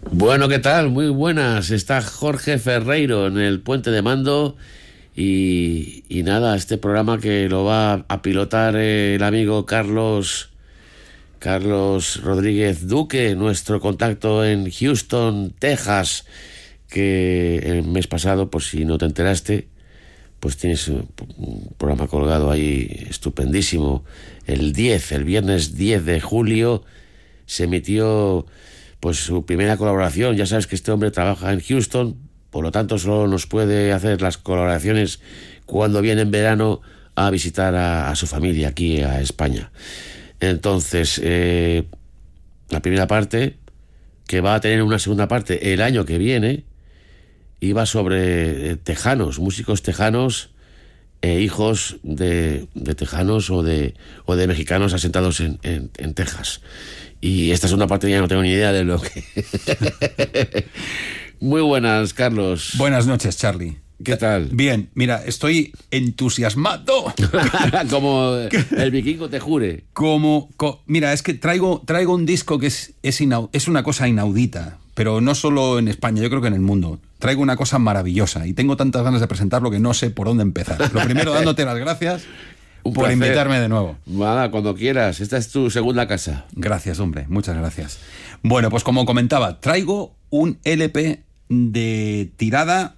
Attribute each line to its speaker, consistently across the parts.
Speaker 1: Bueno, ¿qué tal? Muy buenas. Está Jorge Ferreiro en el puente de mando y nada, este programa que lo va a pilotar el amigo Carlos Rodríguez Duque, nuestro contacto en Houston, Texas, que el mes pasado, por si no te enteraste, pues tienes un programa colgado ahí estupendísimo. El viernes 10 de julio, se emitió pues su primera colaboración. Ya sabes que este hombre trabaja en Houston, por lo tanto solo nos puede hacer las colaboraciones cuando viene en verano a visitar a su familia aquí a España. Entonces, la primera parte, que va a tener una segunda parte el año que viene, iba sobre tejanos, músicos tejanos e hijos de tejanos o de mexicanos asentados en Texas. Y esta segunda parte ya no tengo ni idea de lo que... Muy buenas, Carlos.
Speaker 2: Buenas noches, Charlie.
Speaker 1: ¿Qué tal?
Speaker 2: Bien, mira, estoy entusiasmado.
Speaker 1: Como el vikingo te jure.
Speaker 2: Mira, es que traigo un disco que es una cosa inaudita, pero no solo en España, yo creo que en el mundo. Traigo una cosa maravillosa y tengo tantas ganas de presentarlo que no sé por dónde empezar. Lo primero, dándote las gracias por invitarme de nuevo.
Speaker 1: Nada, cuando quieras. Esta es tu segunda casa.
Speaker 2: Gracias, hombre. Muchas gracias. Bueno, pues como comentaba, traigo un LP de tirada,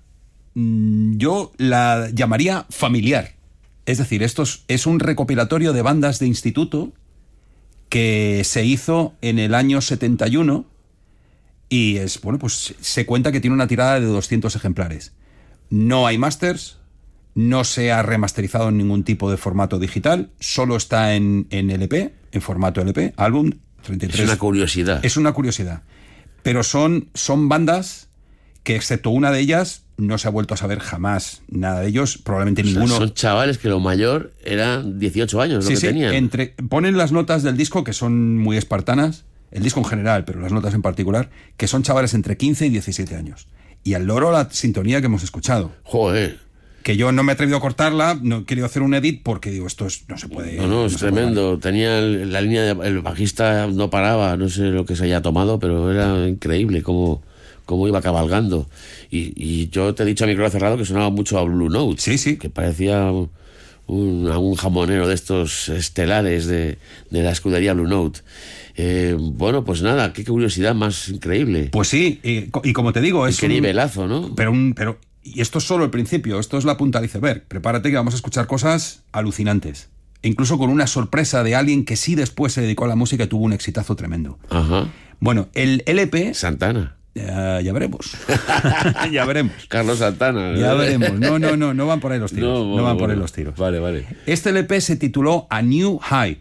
Speaker 2: yo la llamaría familiar. Es decir, esto es un recopilatorio de bandas de instituto que se hizo en el año 71 y pues se cuenta que tiene una tirada de 200 ejemplares. No hay masters, no se ha remasterizado en ningún tipo de formato digital, solo está en LP, en formato LP, álbum 33.
Speaker 1: Es una curiosidad.
Speaker 2: Es una curiosidad. Pero son bandas que, excepto una de ellas, no se ha vuelto a saber jamás nada de ellos, probablemente ninguno.
Speaker 1: Son chavales que lo mayor eran 18 años,
Speaker 2: sí,
Speaker 1: lo que tenían.
Speaker 2: Ponen las notas del disco, que son muy espartanas, el disco en general, pero las notas en particular, que son chavales entre 15 y 17 años. Y al loro la sintonía que hemos escuchado.
Speaker 1: Joder.
Speaker 2: Que yo no me he atrevido a cortarla, no he querido hacer un edit porque digo, no se puede...
Speaker 1: No, es tremendo. Tenía la línea, el bajista no paraba, no sé lo que se haya tomado, pero era increíble cómo iba cabalgando. Y yo te he dicho a micrófono cerrado que sonaba mucho a Blue Note.
Speaker 2: Sí.
Speaker 1: Que parecía un jamonero de estos estelares de la escudería Blue Note. Bueno, pues nada, qué curiosidad más increíble.
Speaker 2: Pues sí, y como te digo, es
Speaker 1: qué nivelazo, ¿no?
Speaker 2: Pero y esto es solo el principio, esto es la punta del iceberg. Prepárate que vamos a escuchar cosas alucinantes. E incluso con una sorpresa de alguien que sí después se dedicó a la música y tuvo un exitazo tremendo.
Speaker 1: Ajá.
Speaker 2: Bueno, el LP...
Speaker 1: Santana.
Speaker 2: Ya veremos. Ya veremos.
Speaker 1: Carlos Santana.
Speaker 2: Ya veremos. No van por ahí los tiros. No van por ahí los tiros.
Speaker 1: Vale.
Speaker 2: Este LP se tituló A New High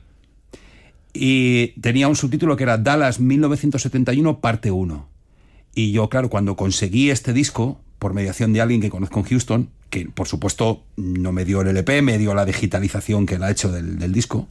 Speaker 2: y tenía un subtítulo que era Dallas 1971 parte 1. Y yo, claro, cuando conseguí este disco por mediación de alguien que conozco en Houston, que por supuesto no me dio el LP, me dio la digitalización que él ha hecho del disco,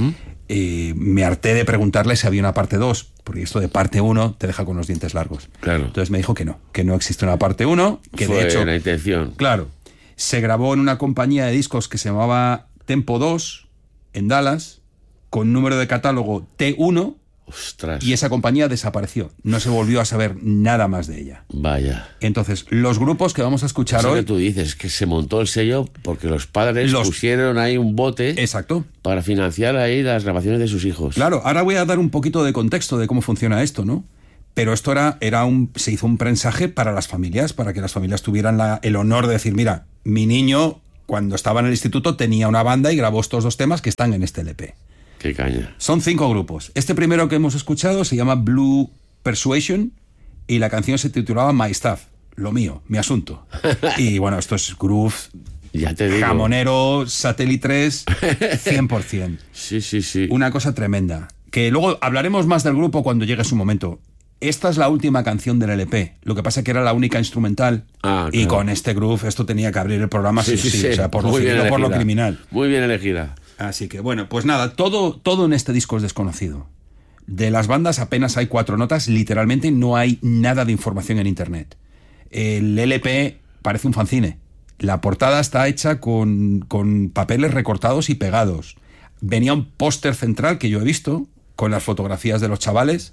Speaker 2: me harté de preguntarle si había una parte 2, porque esto de parte 1 te deja con los dientes largos.
Speaker 1: Claro.
Speaker 2: Entonces me dijo que no existe una parte 1, que
Speaker 1: fue
Speaker 2: de hecho...
Speaker 1: la intención.
Speaker 2: Claro. Se grabó en una compañía de discos que se llamaba Tempo 2, en Dallas, con número de catálogo T1,
Speaker 1: Ostras.
Speaker 2: y esa compañía desapareció. No se volvió a saber nada más de ella.
Speaker 1: Vaya.
Speaker 2: Entonces, los grupos que vamos a escuchar
Speaker 1: Eso
Speaker 2: hoy...
Speaker 1: que tú dices, que se montó el sello porque los padres pusieron ahí un bote...
Speaker 2: Exacto.
Speaker 1: Para financiar ahí las grabaciones de sus hijos.
Speaker 2: Claro, ahora voy a dar un poquito de contexto de cómo funciona esto, ¿no? Pero esto se hizo un prensaje para las familias, para que las familias tuvieran el honor de decir, mira, mi niño, cuando estaba en el instituto, tenía una banda y grabó estos 2 temas que están en este LP.
Speaker 1: Qué caña.
Speaker 2: Son 5 grupos. Este primero que hemos escuchado se llama Blue Persuasion y la canción se titulaba My Stuff, lo mío, mi asunto. Y bueno, esto es groove,
Speaker 1: ya te digo.
Speaker 2: Jamonero, Satellite 3, 100%.
Speaker 1: Sí.
Speaker 2: Una cosa tremenda. Que luego hablaremos más del grupo cuando llegue su momento. Esta es la última canción del LP. Lo que pasa es que era la única instrumental.
Speaker 1: Claro.
Speaker 2: Y con este groove esto tenía que abrir el programa sí. O sea, por lo civil o por lo criminal.
Speaker 1: Muy bien elegida.
Speaker 2: Así que bueno, pues nada, todo en este disco es desconocido. De las bandas apenas hay 4 notas, literalmente no hay nada de información en internet. El LP parece un fanzine. La portada está hecha con papeles recortados y pegados. Venía un póster central que yo he visto, con las fotografías de los chavales,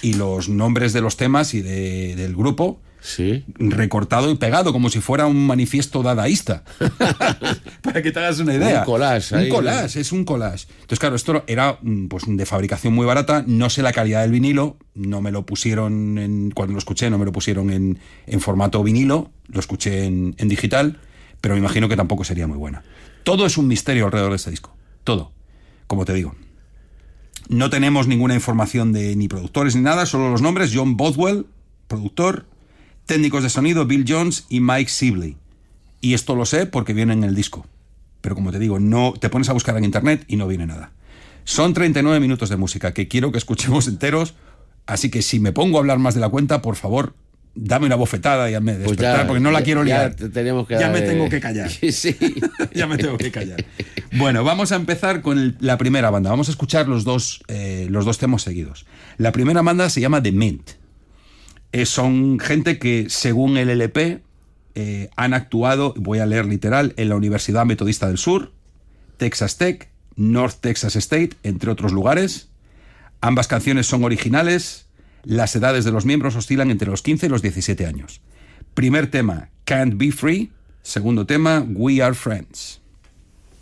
Speaker 2: y los nombres de los temas y del grupo
Speaker 1: Sí.
Speaker 2: recortado y pegado como si fuera un manifiesto dadaísta. Para que te hagas una idea.
Speaker 1: Un collage ahí.
Speaker 2: Un collage, es un collage. Entonces, claro, esto era pues de fabricación muy barata. No sé la calidad del vinilo. No me lo pusieron cuando lo escuché, no me lo pusieron en formato vinilo. Lo escuché en digital. Pero me imagino que tampoco sería muy buena. Todo es un misterio alrededor de este disco. Todo. Como te digo. No tenemos ninguna información de ni productores ni nada. Solo los nombres. John Bothwell, productor. Técnicos de sonido, Bill Jones y Mike Sibley. Y esto lo sé porque viene en el disco. Pero como te digo, no te pones a buscar en internet y no viene nada. Son 39 minutos de música que quiero que escuchemos enteros. Así que si me pongo a hablar más de la cuenta, por favor, dame una bofetada y hazme despertar, pues porque no la quiero liar.
Speaker 1: Ya
Speaker 2: me tengo que callar.
Speaker 1: Sí.
Speaker 2: Ya me tengo que callar. Bueno, vamos a empezar con la primera banda. Vamos a escuchar los dos temas seguidos. La primera banda se llama The Mint. Son gente que, según el LP, han actuado, voy a leer literal, en la Universidad Metodista del Sur, Texas Tech, North Texas State, entre otros lugares. Ambas canciones son originales. Las edades de los miembros oscilan entre los 15 y los 17 años. Primer tema, Can't Be Free. Segundo tema, We Are Friends.